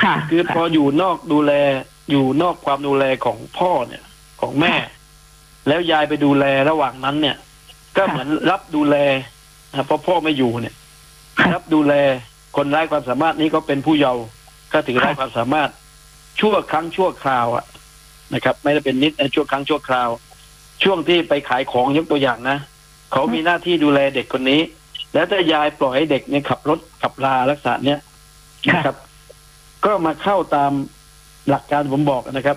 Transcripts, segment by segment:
คือพออยู่นอกดูแลอยู่นอกความดูแลของพ่อเนี่ยของแม่แล้วยายไปดูแลระหว่างนั้นเนี่ยก็เหมือนรับดูแลเพราะพ่อไม่อยู่เนี่ยรับดูแลคนไร้ความสามารถนี้ก็เป็นผู้เยาว์ก็ถือไร้ความสามารถชั่วครั้งชั่วคราวอะนะครับไม่ได้เป็นนิดชั่วครั้งชั่วคราวช่วงที่ไปขายของยกตัวอย่างนะเขามีหน้าที่ดูแลเด็กคนนี้แล้วถ้ายายปล่อยให้เด็กเนี่ยขับรถขับราลักษณะเนี้ยนะครับก็มาเข้าตามหลักการผมบอกนะครับ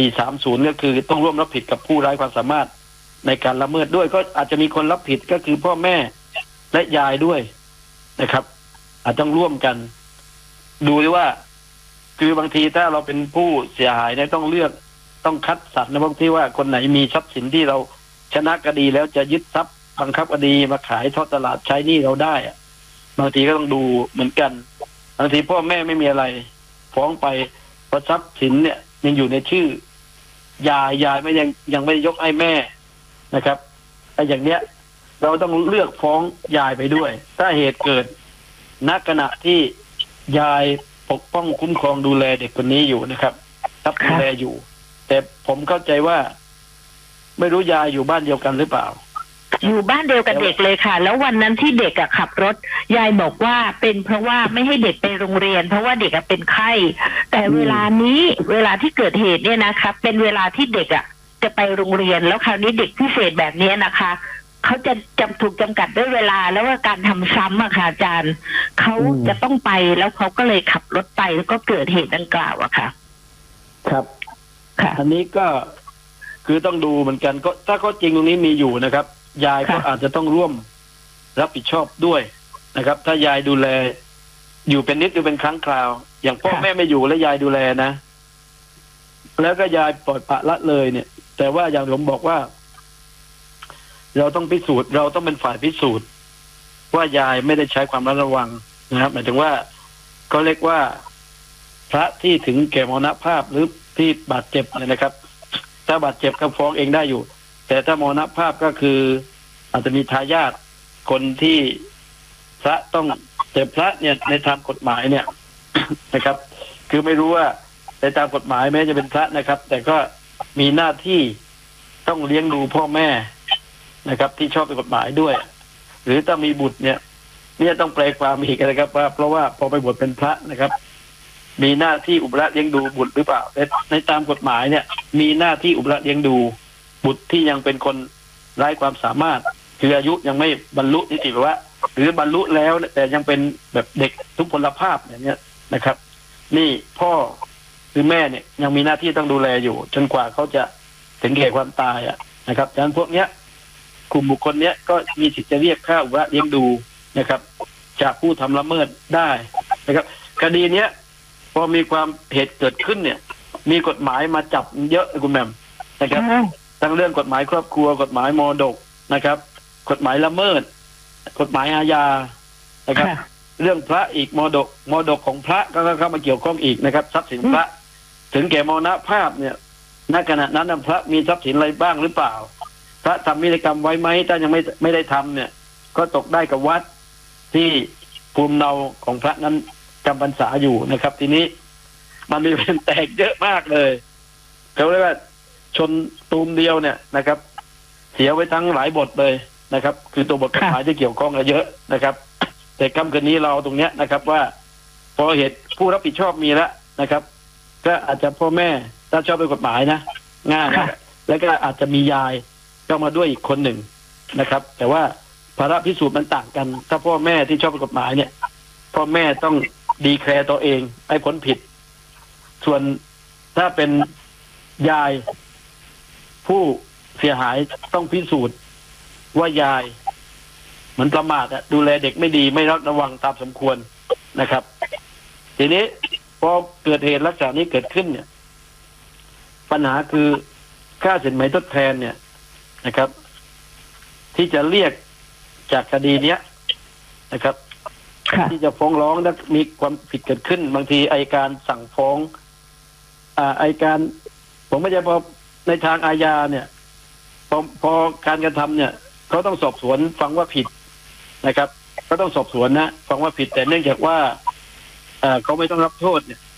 430ก็คือต้องร่วมรับผิดกับผู้ไร้ความสามารถในการละเมิดด้วยก็อาจจะมีคนรับผิดก็คือพ่อแม่และยายด้วยนะครับอาจต้องร่วมกันดูว่าคือบางทีถ้าเราเป็นผู้เสียหายเนี่ยต้องเลือกต้องคัดสรรนะบางทีว่าคนไหนมีทรัพย์สินที่เราชนะคดีแล้วจะยึดทรัพย์บังคับคดีมาขายทอดตลาดใช้หนี้เราได้อะบางทีก็ต้องดูเหมือนกันบางทีพ่อแม่ไม่มีอะไรฟ้องไปเพราะทรัพย์สินเนี่ยยังอยู่ในชื่อยายไม่ยังไม่ยกให้แม่นะครับไอ้อย่างเนี้ยเราต้องเลือกฟ้องยายไปด้วยถ้าเหตุเกิดณขณะที่ยายปกป้องคุ้มครองดูแลเด็กคนนี้อยู่นะครับรับดูแลอยู่แต่ผมเข้าใจว่าไม่รู้ยายอยู่บ้านเดียวกันหรือเปล่าอยู่บ้านเดียวกับเด็กเลยค่ะแล้ววันนั้นที่เด็กขับรถยายบอกว่าเป็นเพราะว่าไม่ให้เด็กไปโรงเรียนเพราะว่าเด็กเป็นไข้แต่เวลาที่เกิดเหตุเนี่ยนะคะเป็นเวลาที่เด็กจะไปโรงเรียนแล้วคราวนี้เด็กพิเศษแบบนี้นะคะเขาจะถูกจำกัดด้วยเวลาแล้วว่าการทำซ้ำค่ะอาจารย์เขาจะต้องไปแล้วเขาก็เลยขับรถไปแล้วก็เกิดเหตุดังกล่าวค่ะครับอันนี้ก็คือต้องดูเหมือนกันก็ถ้าข้อจริงตรงนี้มีอยู่นะครับยายก็อาจจะต้องร่วมรับผิดชอบด้วยนะครับถ้ายายดูแลอยู่เป็นนิดหรือเป็นครั้งคราวอย่างพ่อแม่ไม่อยู่แล้วยายดูแลนะแล้วก็ยายปล่อยปละละเลยเนี่ยแต่ว่าอย่างผมบอกว่าเราต้องพิสูจน์เราต้องเป็นฝ่ายพิสูจน์ว่ายายไม่ได้ใช้ความระวังนะครับหมายถึงว่าก็เรียกว่าพระที่ถึงแก่มรณภาพหรือที่บาดเจ็บเนี่ยนะครับถ้าบาดเจ็บก็ฟ้องเองได้อยู่แต่ถ้ามรณภาพก็คืออาจจะมีทายาทคนที่พระต้องแต่พระเนี่ยในทางกฎหมายเนี่ยนะครับคือไม่รู้ว่าในตามกฎหมายแม้จะเป็นพระนะครับแต่ก็มีหน้าที่ต้องเลี้ยงดูพ่อแม่นะครับที่ชอบในกฎหมายด้วยหรือถ้ามีบุตรเนี่ยต้องแปลความอีกนะครับว่าเพราะว่าพอไปบวชเป็นพระนะครับมีหน้าที่อุปถัมภ์เลี้ยงดูบุตรหรือเปล่าในตามกฎหมายเนี่ยมีหน้าที่อุปถัมภ์เลี้ยงดูบุตรที่ยังเป็นคนไร้ความสามารถคืออายุยังไม่บรรลุนิติภาวะหรือบรรลุแล้วแต่ยังเป็นแบบเด็กทุพพลภาพอย่างเงี้ยนะครับนี่พ่อหรือแม่เนี่ยยังมีหน้าที่ต้องดูแลอยู่จนกว่าเขาจะถึงแก่ความตายนะครับฉะนั้นพวกเนี้ยกลุ่มบุคคลเนี้ยก็มีสิทธิ์จะเรียกค่าอุปถัมภ์เลี้ยงดูนะครับจากผู้ทำละเมิดได้นะครับคดีเนี้ยพอมีความเหตุเกิดขึ้นเนี่ยมีกฎหมายมาจับเยอะคุณแม่นะครับทั้งเรื่องกฎหมายครอบครัวกฎหมายมรดกนะครับกฎหมายละเมิดกฎหมายอาญานะครับเรื่องพระอีกมรดกของพระก็เข้ามาเกี่ยวข้องอีกนะครับทรัพย์สินพระถึงแก่มรณภาพเนี่ยณขณะนั้นพระมีทรัพย์สินอะไรบ้างหรือเปล่าพระทำพิธีกรรมไว้ไหมถ้ายังไม่ได้ทำเนี่ยก็ตกได้กับวัดที่ภูมิเนาของพระนั้นจำพรรษาอยู่นะครับทีนี้มันมีเป็นแตกเยอะมากเลยเขาเรียกว่าชนตูมเดียวเนี่ยนะครับเสียไว้ทั้งหลายบทเลยนะครับคือตัวบทกฎหมายที่เกี่ยวข้องกันเยอะนะครับแต่ค่ำคืนนี้เราตรงเนี้ยนะครับว่าพอเหตุผู้รับผิดชอบมีแล้วนะครับก็อาจจะพ่อแม่ถ้าชอบด้วยกฎหมายนะง่ายแล้วก็อาจจะมียายเข้ามาด้วยอีกคนหนึ่งนะครับแต่ว่าภาระพิสูจน์มันต่างกันถ้าพ่อแม่ที่ชอบด้วยกฎหมายเนี่ยพ่อแม่ต้องดีแคลร์ตัวเองให้พ้นผิดส่วนถ้าเป็นยายผู้เสียหายต้องพิสูจน์ว่ายายเหมือนประมาทดูแลเด็กไม่ดีไม่ระวังตามสมควรนะครับทีนี้พอเกิดเหตุลักษณะนี้เกิดขึ้นเนี่ยปัญหาคือค่าสินไหมทดแทนเนี่ยนะครับที่จะเรียกจากคดีเนี้ยนะครับที่จะฟ้องร้องและมีความผิดเกิดขึ้นบางทีอัยการสั่งฟ้องอัยการผมไม่ใช่พอในทางอาญาเนี่ยพอการกระทำเนี่ยเขาต้องสอบสวนฟังว่าผิดนะครับก็ต้องสอบสวนนะฟังว่าผิดแต่เนื่องจากว่าเขาไม่ต้องรับโทษเนี่ย